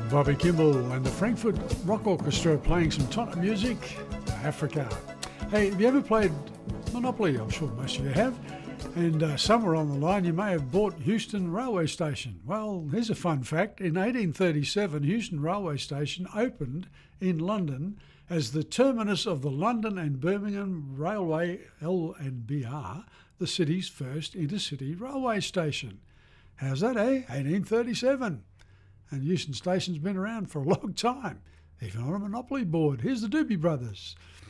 Bobby Kimball and the Frankfurt Rock Orchestra playing some Tonna music, Africa. Hey, have you ever played Monopoly? I'm sure most of you have. And somewhere on the line you may have bought Euston Railway Station. Well, here's a fun fact. In 1837, Euston Railway Station opened in London as the terminus of the London and Birmingham Railway L&BR, the city's first intercity railway station. How's that, eh? 1837. And Euston Station's been around for a long time, even on a Monopoly board. Here's the Doobie Brothers.